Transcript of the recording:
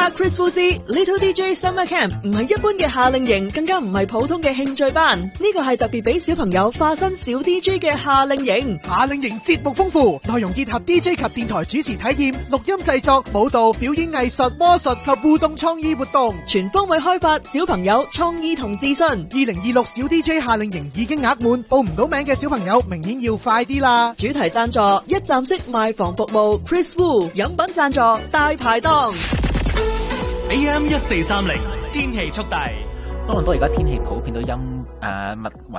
加 Chris Wu 之 Little DJ Summer Camp 唔係一般嘅夏令營，更加唔係普通嘅興趣班，呢個係特別俾小朋友化身小 DJ 嘅夏令營。 夏令營節目豐富，內容結合 DJ 及電台主持體驗、錄音製作、舞蹈、表演藝術、魔術及互動創意活動， 全方位開發小朋友創意同自信。 2026小 DJ 夏令營已經額滿，報唔到名嘅小朋友明顯要快啲啦！ 主題贊助一站式賣房服務 Chris Wu， 飲品贊助大排檔。 AM 1430天氣速遞。 多倫多而家天氣普遍都陰密雲